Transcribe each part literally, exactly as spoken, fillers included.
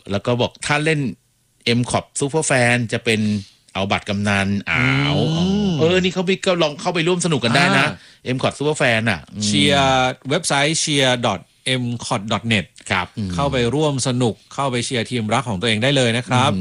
แล้วก็บอกถ้าเล่น M คอ พี Super Fan จะเป็นเอาบัตรกำนันอ้าวเออนี่เขาไปก็ลองเข้าไปร่วมสนุกกันได้นะ M คอ พี Super Fan อ่ะเชียร์เว็บไซต์ เชียร์ ดอท เอ็ม คอ ที ดอท เน็ตครับเข้าไปร่วมสนุกเข้าไปเชียร์ทีมรักของตัวเองได้เลยนะครับ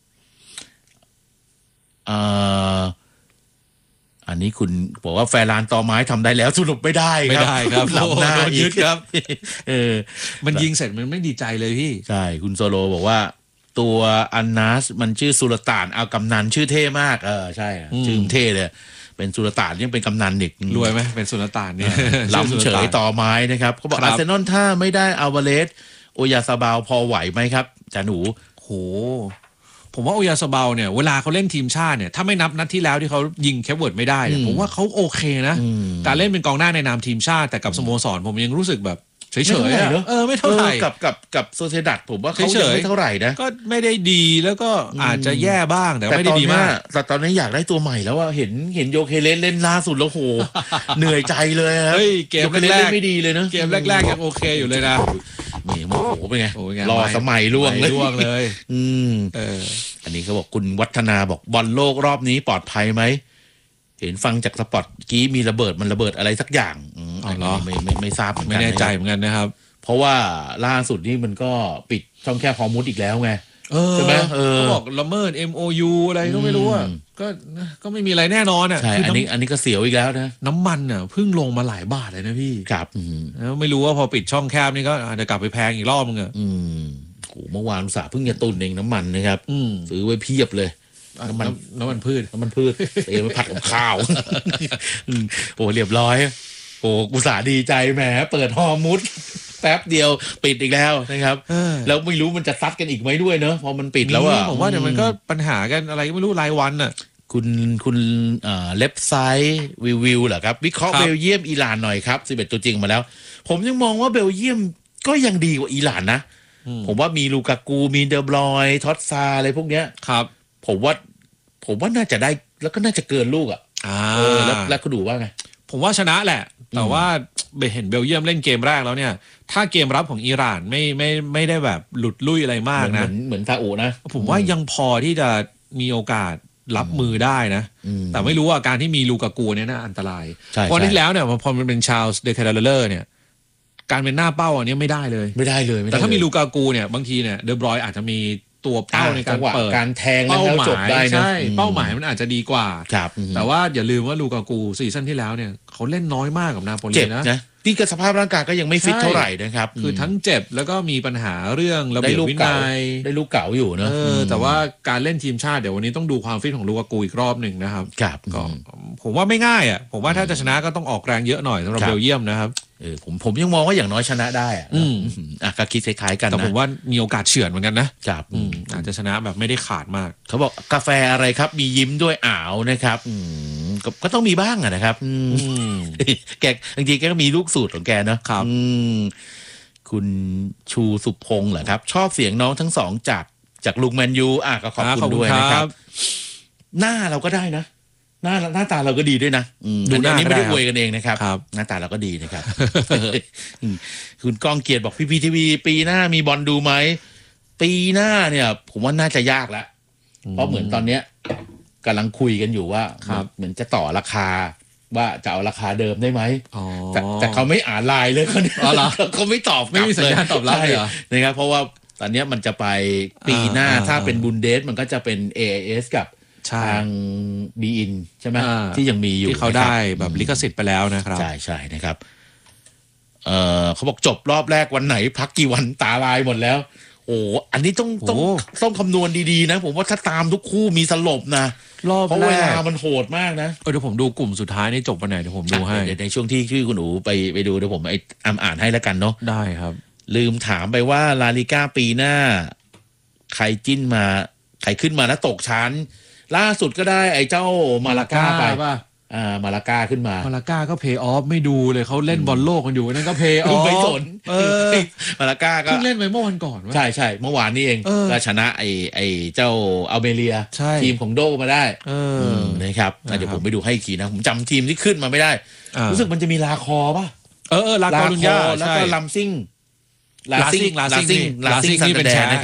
อ่าอันนี้คุณบอกว่าแฟร์ลานต่อไม้ทำได้แล้วสรุปไม่ได้ไม่ได้ครับหลับหน้ายึดครับเออมันยิงเสร็จมันไม่ดีใจเลยพี่ใช่คุณโซโลบอกว่าตัวอันนัสมันชื่อสุลต่านเอากำนันชื่อเท่มากเออใช่ชื่อเท่เลยเป็นสุลต่านยังเป็นกำนันอีกรวยไหมเป็นสุลต่านเนี่ยล้ำเฉยต่อไม้นะครับเขาบอกอาร์เซนอลถ้าไม่ได้อัลวาเรสโอยาซาบาลพอไหวไหมครับจ่าหนูโหผมว่าโอยาซาบาลเนี่ยเวลาเขาเล่นทีมชาติเนี่ยถ้าไม่นับนัดที่แล้วที่เขายิงแคปเวิร์ดไม่ได้ผมว่าเขาโอเคนะการเล่นเป็นกองหน้าในนามทีมชาติแต่กับสโมสรผมยังรู้สึกแบบเฉยๆเออไม่เท่าไหร่กับกับกับโซเซดัดผมว่าเขายังไม่เท่าไหร่นะก็ไม่ได้ดีแล้วก็อาจจะแย่บ้างแต่ไม่ได้ดีมากแต่ตอนนี้อยากได้ตัวใหม่แล้วว่าเห็นเห็นโยเคเลสเล่นล่าสุดแล้วโหเหนื่อยใจเลยครับเกมแรกไม่ดีเลยนะเกมแรกๆยังโอเคอยู่เลยนะนี่โอ้โหเป็นไงรอสมัยล่วงเลยล่วงเลยอืมเอออันนี้เขาบอกคุณวัฒนาบอกบอลโลกรอบนี้ปลอดภัยไหมเห็นฟังจากสปอตกี้มีระเบิดมันระเบิดอะไรสักอย่างอ๋อเหรอไม่ไม่ไม่ทราบเหมือนกันไม่แน่ใจเหมือนกันนะครับเพราะว่าล่าสุดนี่มันก็ปิดช่องแคบฮอร์มุดอีกแล้วไงใช่ไหมเออเขาบอกละเมิด เอ็ม โอ ยู อะไรก็ไม่รู้อ่ะก็ก็ไม่มีอะไรแน่นอนอ่ะใช่อันนี้อันนี้ก็เสียวอีกแล้วนะน้ำมันอ่ะเพิ่งลงมาหลายบาทเลยนะพี่ครับแล้วไม่รู้ว่าพอปิดช่องแคบนี่ก็อาจจะกลับไปแพงอีกรอบนึงอ่ะอืมโหเมื่อวานอุตส่าห์เพิ่งจะตุนเองน้ำมันนะครับซื้อไว้เพียบเลยน้ำมันน้ำมันพืชน้ำมันพืชเองไปผัดกับข้าวโอ้เรียบร้อยโอ้อุตส่าห์ดีใจแหมเปิดฮอร์มุดแป๊บเดียวปิดอีกแล้วนะครับแล้วไม่รู้มันจะซัดกันอีกไหมด้วยเนอะพอมันปิดแล้วอ่ะผมว่าเดี๋ยวมันก็ปัญหากันอะไรก็ไม่รู้รายวันอ่ะคุณคุณเอ่อเล็บไซด์วิววิวเหรอครับวิเคราะห์เบลเยียมอิหร่านหน่อยครับสิบเอ็ดตัวจริงมาแล้วผมยังมองว่าเบลเยียมก็ยังดีกว่าอิหร่านนะผมว่ามีลูกากูมีเดอบรอยท็อตซาอะไรพวกเนี้ยครับผมว่าผมว่าน่าจะได้แล้วก็น่าจะเกินลูกอ่ะเออแล้วแล้วคุณดูว่าไงผมว่าชนะแหละแต่ว่าเห็นเบลเยียมเล่นเกมแรกแล้วเนี่ยถ้าเกมรับของอิหร่านไม่ไม่ไม่ได้แบบหลุดลุ่ยอะไรมากนะเหมือนเหมือนซาอุนะผมว่ายังพอที่จะมีโอกาสรับมือได้นะแต่ไม่รู้ว่าการที่มีลูกากูเนี่ยน่าอันตรายเพราะที่แล้วเนี่ยพอมันเป็นชาลส์เดคาร์เลอร์เนี่ยการเป็นหน้าเป้าอันนี้ไม่ได้เลยไม่ได้เลยแต่ถ้ามีลูกากูเนี่ยบางทีเนี่ยเดอบรอยอาจจะมีตัวเป้าในการเปิดการแทงเป้าหมายใช่เป้าหมายมันอาจจะดีกว่าแต่ว่าอย่าลืมว่าลูกากูซีซั่นที่แล้วเนี่ยเขาเล่นน้อยมากกับนาโปลีนะที่กับสภาพร่างกายก็ยังไม่ฟิตเท่าไหร่นะครับคือทั้งเจ็บแล้วก็มีปัญหาเรื่องระเบียบวินัยได้ลูกเก่าอยู่เนอะแต่ว่าการเล่นทีมชาติเดี๋ยววันนี้ต้องดูความฟิตของลูกากูอีกรอบหนึ่งนะครับก็ผมว่าไม่ง่ายอ่ะผมว่าถ้าจะชนะก็ต้องออกแรงเยอะหน่อยสำหรับเบลเยียมนะครับเออผมผมยังมองว่าอย่างน้อยชนะได้อ่ะอ่ะก็คิดคล้ายๆกันนะแต่ผมว่ามีโอกาสเฉือนเหมือนกันนะครับอาจจะชนะแบบไม่ได้ขาดมากเขาบอกกาแฟอะไรครับมียิ้มด้วยอ่าวนะครับก็ต้องมีบ้างอะนะครับแกบางทีแกก็มีลูกสูตรของแกเนาะครับคุณชูสุพงษ์เหรอครับชอบเสียงน้องทั้งสองจากจากลุงแมนยูอ่ะก็ขอบคุณด้วยนะครับหน้าเราก็ได้นะหน้าหน้าตาเราก็ดีด้วยนะดูหน้านี้ไม่ได้อวยกันเองนะครับหน้าตาเราก็ดีนะครับคุณก้องเกียรติบอกพี่พีทีวีปีหน้ามีบอลดูไหมปีหน้าเนี่ยผมว่าน่าจะยากแล้วเพราะเหมือนตอนเนี้ยกำลังคุยกันอยู่ว่าเหมือนจะต่อราคาว่าจะเอาราคาเดิมได้ไหมแต่แต่เขาไม่อ่านไลน์เลยเขาเขาไม่ตอบไม่มีสัญญาณตอบรับเลยเหรอนะครับเพราะว่าตอนนี้มันจะไปปีหน้าถ้าเป็นบุนเดสมันก็จะเป็น เอ ไอ เอส กับทางบีอินใช่ไหมที่ยังมีอยู่ที่เขาได้แบบลิขสิทธิ์ไปแล้วนะครับใช่ใช่นะครับเออเขาบอกจบรอบแรกวันไหนพักกี่วันตาลายหมดแล้วโอ้อันนี้ต้องต้องต้องคำนวณดีๆนะผมว่าถ้าตามทุกคู่มีสลบนะรอบเพราะเวลามันโหดมากนะเออเดี๋ยวผมดูกลุ่มสุดท้ายนี่จบวันไหนเดี๋ยวผมดูให้ในช่วงที่ชื่อคุณหนูไปไปดูเดี๋ยวผมไอ้อ่านอ่านให้แล้วกันเนาะได้ครับลืมถามไปว่าลาลิก้าปีหน้าใครจิ้นมาใครขึ้นมาแล้วตกชั้นล่าสุดก็ได้ไอ้เจ้ามาลาก้าไปอ่ามาลาก้าขึ้นมามาลาก้าก็เพย์ออฟไม่ดูเลยเขาเล่นบอลโลกกันอยู่นั่นก็เพย์ออฟไม่สนเออมาลาก้าก็เพิ่งเล่นไปเมื่อวันก่อนใช่ใช่เมื่อวานนี้เองก็ชนะไอ้ไอ้เจ้าอัลเมเรียทีมของโดมาได้เออนะครับเดี๋ยวผมไปดูให้อีกทีนะผมจำทีมที่ขึ้นมาไม่ได้รู้สึกมันจะมีลาคอป่ะเออเออลาคอลุนยาแล้วก็ลัมซิงลาซิงลาซิงลาซิงนี่เป็นแชมป์